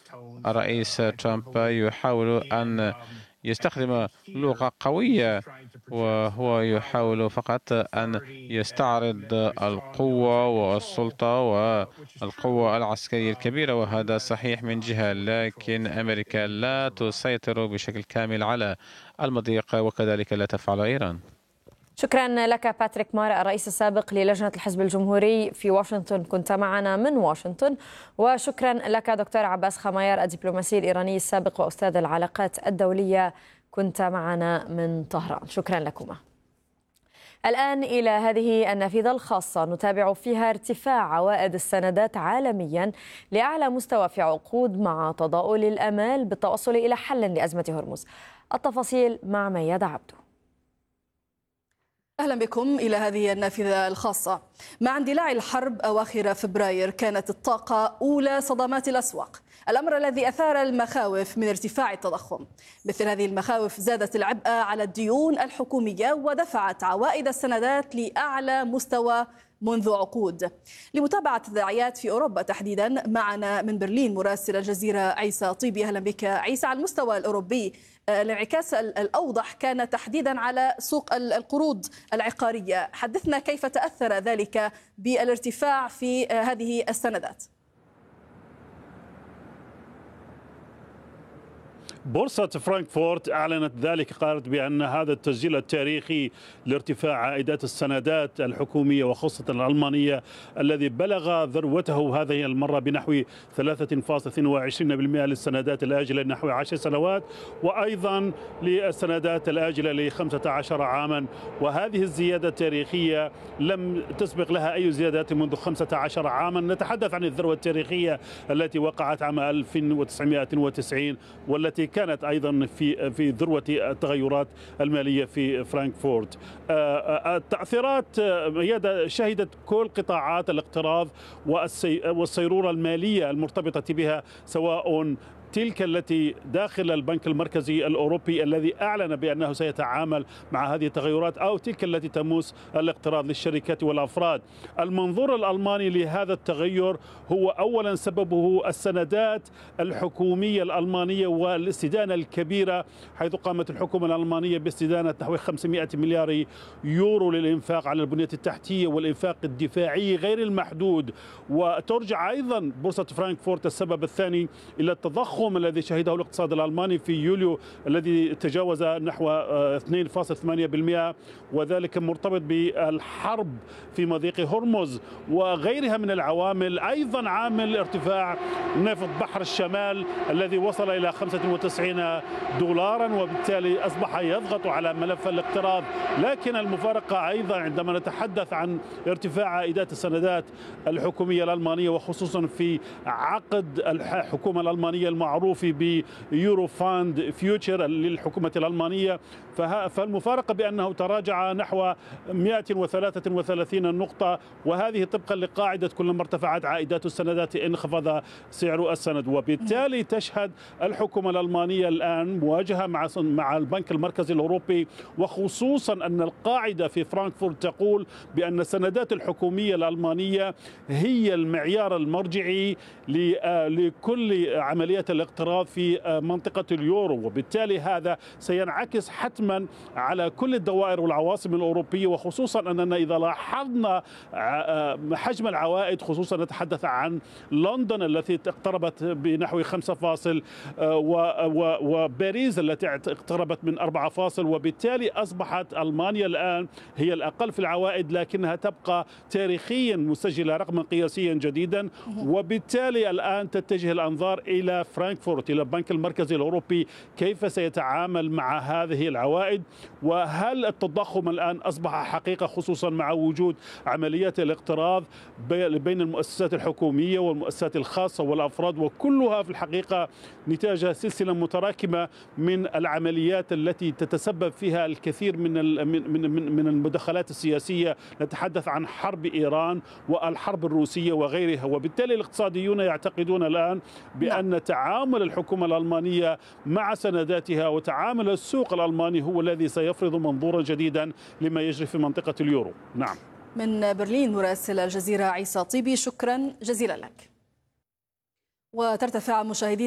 الرئيس ترامب يحاول أن يستخدم لغة قوية، وهو يحاول فقط أن يستعرض القوة والسلطة والقوة العسكرية الكبيرة، وهذا صحيح من جهة، لكن أمريكا لا تسيطر بشكل كامل على المضيق، وكذلك لا تفعل إيران. شكرا لك باتريك مارا، الرئيس السابق للجنة الحزب الجمهوري في واشنطن، كنت معنا من واشنطن. وشكرا لك دكتور عباس خمايار، الدبلوماسي الإيراني السابق وأستاذ العلاقات الدولية، كنت معنا من طهران. شكرا لكما. الآن إلى هذه النافذة الخاصة نتابع فيها ارتفاع عوائد السندات عالميا لأعلى مستوى في عقود، مع تضاؤل الأمال بالتوصل إلى حل لأزمة هرمز. التفاصيل مع ميادة عبدو. أهلا بكم إلى هذه النافذة الخاصة. مع اندلاع الحرب أواخر فبراير كانت الطاقة أولى صدمات الأسواق، الأمر الذي أثار المخاوف من ارتفاع التضخم. مثل هذه المخاوف زادت العبء على الديون الحكومية ودفعت عوائد السندات لأعلى مستوى منذ عقود. لمتابعة التداعيات في أوروبا تحديدا، معنا من برلين مراسل الجزيرة عيسى طيبي. أهلا بك عيسى. على المستوى الأوروبي الانعكاس الأوضح كان تحديدا على سوق القروض العقارية، حدثنا كيف تأثر ذلك بالارتفاع في هذه السندات؟ بورصة فرانكفورت أعلنت ذلك، قالت بأن هذا التسجيل التاريخي لارتفاع عائدات السندات الحكومية وخاصة الألمانية الذي بلغ ذروته هذه المرة بنحو 3.22% للسندات الآجلة نحو 10 سنوات، وأيضا للسندات الآجلة ل15 عاما. وهذه الزيادة التاريخية لم تسبق لها أي زيادات منذ 15 عاما. نتحدث عن الذروة التاريخية التي وقعت عام 1990 والتي كانت أيضا في ذروة التغيرات المالية في فرانكفورت. التأثيرات شهدت كل قطاعات الاقتراض والصيرورة المالية المرتبطة بها، سواء تلك التي داخل البنك المركزي الأوروبي الذي أعلن بأنه سيتعامل مع هذه التغيرات، أو تلك التي تمس الاقتراض للشركات والأفراد. المنظور الألماني لهذا التغير هو أولا سببه السندات الحكومية الألمانية والاستدانة الكبيرة، حيث قامت الحكومة الألمانية باستدانة نحو 500 مليار يورو للإنفاق على البنية التحتية والإنفاق الدفاعي غير المحدود. وترجع أيضا بورصة فرانكفورت السبب الثاني إلى التضخم الذي شهده الاقتصاد الألماني في يوليو الذي تجاوز نحو 2.8%، وذلك مرتبط بالحرب في مضيق هرمز وغيرها من العوامل. أيضا عامل ارتفاع نفط بحر الشمال الذي وصل إلى 95 دولارا، وبالتالي أصبح يضغط على ملف الاقتراض. لكن المفارقة أيضا عندما نتحدث عن ارتفاع عائدات السندات الحكومية الألمانية، وخصوصا في عقد الحكومة الألمانية المعروف بيورو فاند فيوتشر للحكومة الألمانية، فالمفارقة بأنه تراجع نحو 133 نقطة، وهذه طبقا لقاعدة كلما ارتفعت عائدات السندات انخفض سعر السند. وبالتالي تشهد الحكومة الألمانية الآن مواجهة مع البنك المركزي الأوروبي، وخصوصا أن القاعدة في فرانكفورت تقول بأن السندات الحكومية الألمانية هي المعيار المرجعي لكل عمليات الاقتراض في منطقة اليورو، وبالتالي هذا سينعكس حتما على كل الدوائر والعواصم الأوروبية، وخصوصا أننا إذا لاحظنا حجم العوائد، خصوصا نتحدث عن لندن التي اقتربت بنحو 5 وباريس التي اقتربت من 4، وبالتالي أصبحت ألمانيا الآن هي الأقل في العوائد، لكنها تبقى تاريخيا مسجلة رقما قياسيا جديدا. وبالتالي الآن تتجه الأنظار إلى فرانكفورت، إلى البنك المركزي الأوروبي، كيف سيتعامل مع هذه العوائد، وهل التضخم الآن أصبح حقيقة، خصوصا مع وجود عمليات الاقتراض بين المؤسسات الحكومية والمؤسسات الخاصة والأفراد، وكلها في الحقيقة نتاج سلسلة متراكمة من العمليات التي تتسبب فيها الكثير من المداخلات السياسية. نتحدث عن حرب إيران والحرب الروسية وغيرها. وبالتالي الاقتصاديون يعتقدون الآن بأن تعامل الحكومة الألمانية مع سنداتها وتعامل السوق الألماني هو الذي سيفرض منظورا جديدا لما يجري في منطقة اليورو. نعم. من برلين مراسل الجزيرة عيسى طيبي، شكرا جزيلا لك. وترتفع مشاهدين